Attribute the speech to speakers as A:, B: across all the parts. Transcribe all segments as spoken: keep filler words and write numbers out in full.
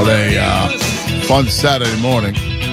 A: on a uh, fun Saturday morning.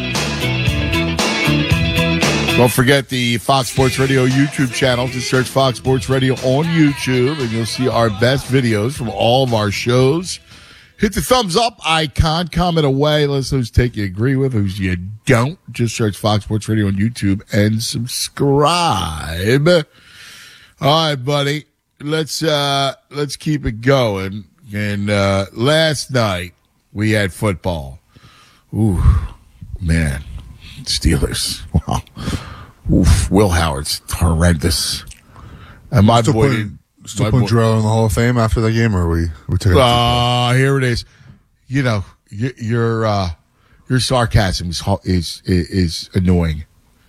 A: Don't forget the Fox Sports Radio YouTube channel. Just search Fox Sports Radio on YouTube, and you'll see our best videos from all of our shows. Hit the thumbs up icon, comment away. Let us know who's take you agree with, who's you don't. Just search Fox Sports Radio on YouTube and subscribe. All right, buddy. Let's uh, let's keep it going. And uh, last night we had football. Ooh, man. Steelers. Wow. Oof. Will Howard's horrendous. And my
B: still
A: boy,
B: putting, still putting Drew in the Hall of Fame after that game, or are we we took it?
A: Ah, uh, here it is. You know, y- your uh, your sarcasm is is is annoying.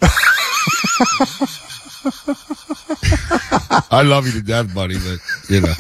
A: I love you to death, buddy, but you know,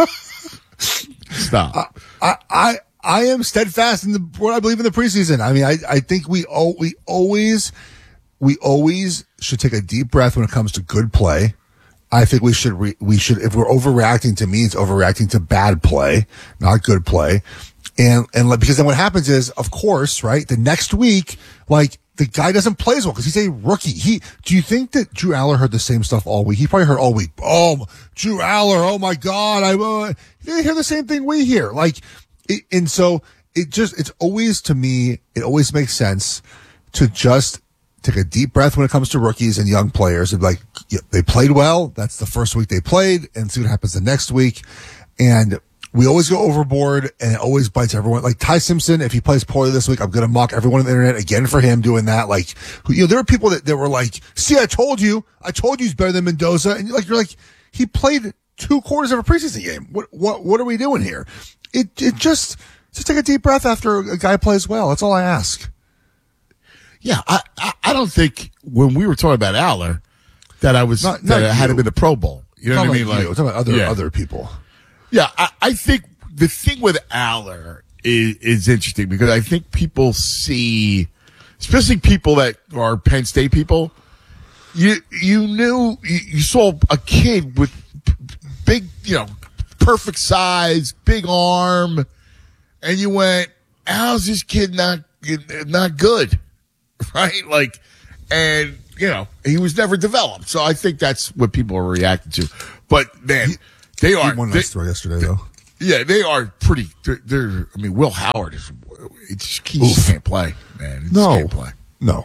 A: stop.
B: I I I am steadfast in the what I believe in the preseason. I mean, I I think we oh, we always we always should take a deep breath when it comes to good play. I think we should re, we should if we're overreacting to me, it's overreacting to bad play, not good play. And and because then what happens is, of course, right, the next week, like the guy doesn't play as well because he's a rookie. He do you think that Drew Aller heard the same stuff all week? He probably heard all week. Oh, Drew Aller, oh my God, I uh, they hear the same thing we hear. Like, it, and so it just it's always to me, it always makes sense to just take a deep breath when it comes to rookies and young players. And like, yeah, they played well. That's the first week they played, and see what happens the next week. And we always go overboard, and it always bites everyone. Like Ty Simpson, if he plays poorly this week, I'm going to mock everyone on the internet again for him doing that. Like, you know, there are people that, that were like, see, I told you, I told you he's better than Mendoza. And you're like, you're like, he played two quarters of a preseason game. What, what, what are we doing here? It, it just, just take a deep breath after a guy plays well. That's all I ask.
A: Yeah, I, I, I don't think when we were talking about Aller that I was
B: Not-
A: that
B: not
A: I had
B: you.
A: him in the Pro Bowl. You know what I mean?
B: Like, you, I'm talking about other,
A: yeah.
B: other people.
A: Yeah, I, I think the thing with Aller is, is interesting because I think people see, especially people that are Penn State people, you you knew, you, you saw a kid with big, you know, perfect size, big arm, and you went, how's this kid not not good? Right? Like, and, you know, he was never developed. So I think that's what people are reacting to. But, man, they are.
B: He won
A: they,
B: nice throw yesterday, though.
A: Yeah, they are pretty. They're, they're. I mean, Will Howard is. It's, he just can't play, man. He just
B: No.
A: can't play.
B: No.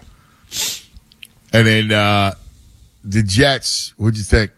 A: And then uh, the Jets. What'd you think?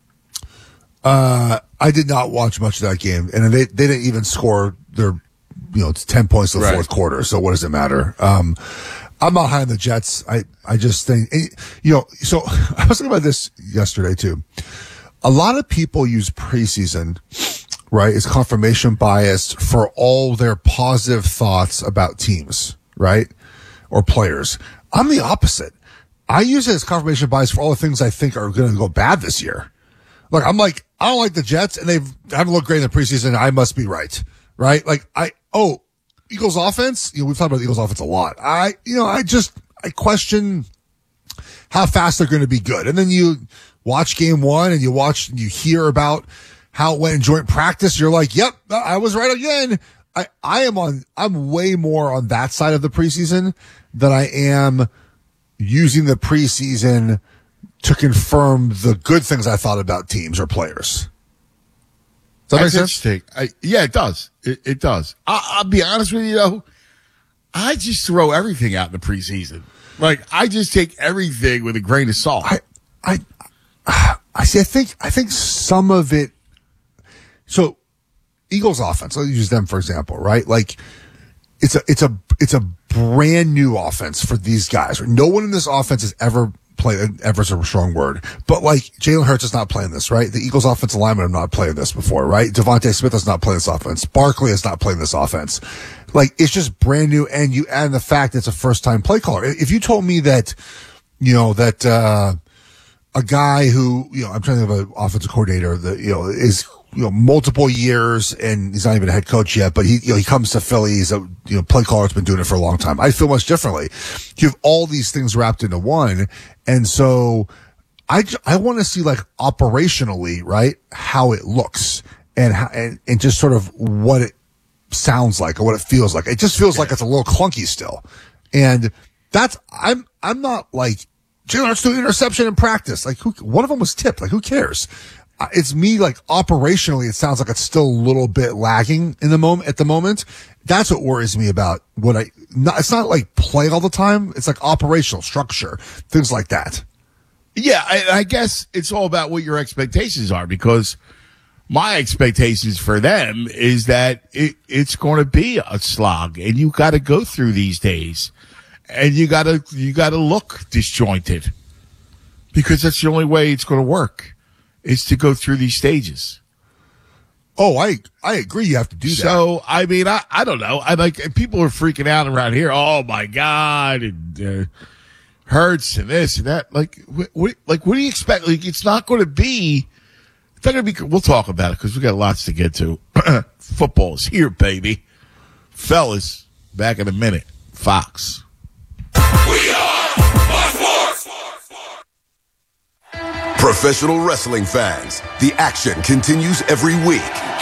B: Uh, I did not watch much of that game, and they they didn't even score their, you know, it's ten points in the
A: Right.
B: fourth quarter. So what does it matter? Um, I'm not high on the Jets. I I just think, you know. So I was thinking about this yesterday too. A lot of people use preseason, right, as confirmation bias for all their positive thoughts about teams, right, or players. I'm the opposite. I use it as confirmation bias for all the things I think are going to go bad this year. Look, I'm like, I don't like the Jets, and they've haven't looked great in the preseason. I must be right, right? Like, I oh, Eagles offense. You know, we've talked about the Eagles offense a lot. I, you know, I just I question how fast they're going to be good, and then you watch game one, and you watch and you hear about how it went in joint practice. You're like, yep, I was right again. I I am on. I'm way more on that side of the preseason than I am using the preseason to confirm the good things I thought about teams or players. Does that make
A: That's
B: sense?
A: interesting. I, yeah, it does. It, it does. I, I'll be honest with you, though. I just throw everything out in the preseason. Like, I just take everything with a grain of salt.
B: I, I, I see. I think, I think some of it. So, Eagles offense. Let's use them for example, right? Like, it's a, it's a, it's a brand new offense for these guys. No one in this offense has ever played. Ever is a strong word, but like Jalen Hurts is not playing this, right? The Eagles offensive linemen have not played this before, right? Devontae Smith has not played this offense. Barkley has not played this offense. Like, it's just brand new, and you add the fact that it's a first time play caller. If you told me that, you know, that, uh, a guy who, you know, I'm trying to think of an offensive coordinator that, you know, is, you know, multiple years and he's not even a head coach yet, but he, you know, he comes to Philly. He's a, you know, play caller's been doing it for a long time. I feel much differently. You have all these things wrapped into one. And so I, I want to see like operationally, right, how it looks and how, and, and just sort of what it, sounds like or what it feels like. It just feels yeah. like it's a little clunky still. And that's, I'm, I'm not like, Jalen Hurts threw interception in practice. Like, who, one of them was tipped. Like, who cares? Uh, it's me, like, operationally, it sounds like it's still a little bit lagging in the moment, at the moment. That's what worries me about what I, not, it's not like play all the time. It's like operational structure, things like that.
A: Yeah, I, I guess it's all about what your expectations are, because my expectations for them is that it, it's going to be a slog, and you got to go through these days, and you got to you got to look disjointed, because that's the only way it's going to work, is to go through these stages.
B: Oh, I I agree. You have to do that.
A: So I mean, I I don't know. I like people are freaking out around here. Oh my God, and uh, Hurts and this and that. Like what, what? Like what do you expect? Like it's not going to be. It's not going to be. We'll talk about it because we got lots to get to. Football's here, baby. Fellas, back in a minute. Fox.
C: We are Fox Sports. Professional wrestling fans, the action continues every week.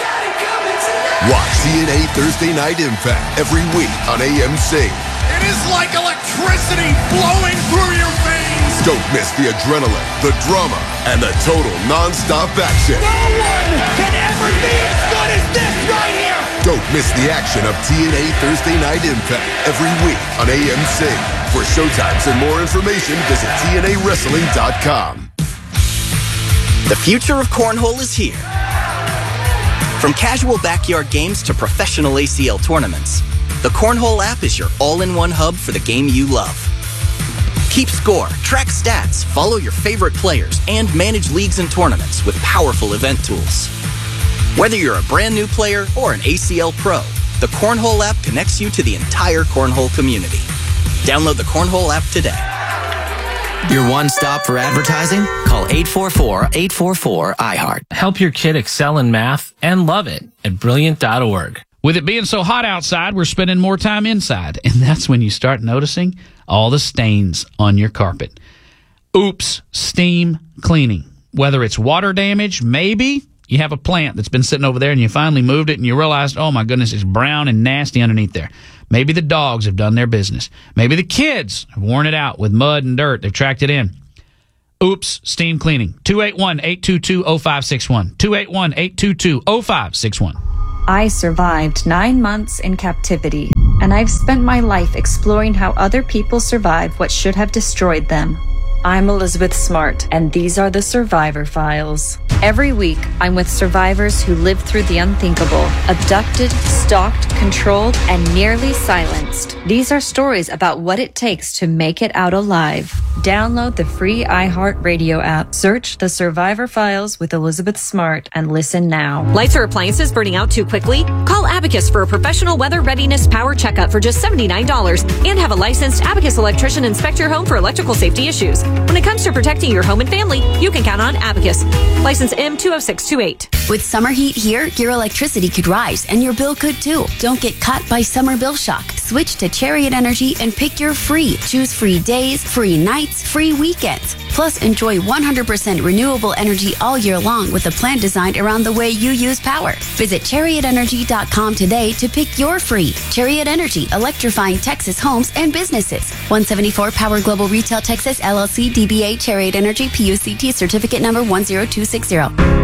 C: Watch T N A Thursday Night Impact every week on A M C.
D: It is like electricity flowing through your veins.
C: Don't miss the adrenaline, the drama, and the total non-stop action.
D: No one can ever be as good as this right here.
C: Don't miss the action of T N A Thursday Night Impact every week on A M C. For showtimes and more information, visit T N A wrestling dot com.
E: The future of cornhole is here. From casual backyard games to professional A C L tournaments, the Cornhole app is your all-in-one hub for the game you love. Keep score, track stats, follow your favorite players, and manage leagues and tournaments with powerful event tools. Whether you're a brand new player or an A C L pro, the Cornhole app connects you to the entire cornhole community. Download the Cornhole app today.
F: Your one stop for advertising? Call eight four four, eight four four, I heart.
G: Help your kid excel in math and love it at brilliant dot org.
H: With it being so hot outside, we're spending more time inside. And that's when you start noticing all the stains on your carpet. Oops, steam cleaning. Whether it's water damage, maybe you have a plant that's been sitting over there and you finally moved it and you realized, oh my goodness, it's brown and nasty underneath there. Maybe the dogs have done their business. Maybe the kids have worn it out with mud and dirt. They've tracked it in. Oops, steam cleaning. two eight one, eight two two, zero five six one. two eight one, eight two two, zero five six one.
I: I survived nine months in captivity, and I've spent my life exploring how other people survive what should have destroyed them. I'm Elizabeth Smart, and these are the Survivor Files. Every week, I'm with survivors who lived through the unthinkable, abducted, stalked, controlled, and nearly silenced. These are stories about what it takes to make it out alive. Download the free iHeartRadio app. Search The Survivor Files with Elizabeth Smart and listen now.
J: Lights or appliances burning out too quickly? Call Abacus for a professional weather readiness power checkup for just seventy-nine dollars and have a licensed Abacus electrician inspect your home for electrical safety issues. When it comes to protecting your home and family, you can count on Abacus. License M two oh six two eight.
K: With summer heat here, your electricity could rise and your bill could too. Don't get caught by summer bill shock. Switch to Chariot Energy and pick your free. Choose free days, free nights, free weekends. Plus, enjoy one hundred percent renewable energy all year long with a plan designed around the way you use power. Visit chariot energy dot com today to pick your free. Chariot Energy, electrifying Texas homes and businesses. one seventy-four Power Global Retail Texas, L L C, D B A, Chariot Energy, P U C T, certificate number one zero two six zero.